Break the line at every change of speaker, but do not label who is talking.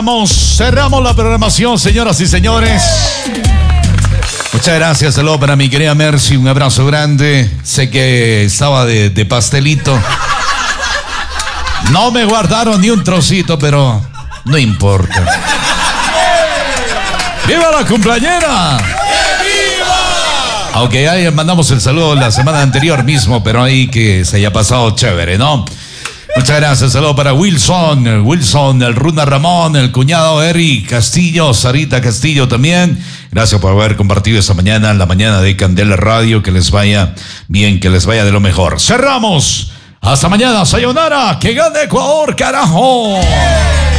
Cerramos la programación, señoras y señores. Muchas gracias, saludos para mi querida Mercy, un abrazo grande. Sé que estaba de pastelito. No me guardaron ni un trocito, pero no importa. ¡Viva la cumpleañera! Aunque ahí mandamos el saludo la semana anterior mismo, pero ahí que se haya pasado chévere, ¿no? Muchas gracias, saludo para Wilson, el Runa Ramón, el cuñado Eric Castillo, Sarita Castillo también. Gracias por haber compartido esta mañana, la mañana de Candela Radio. Que les vaya bien, que les vaya de lo mejor. Cerramos. Hasta mañana, sayonara, que gane Ecuador, carajo.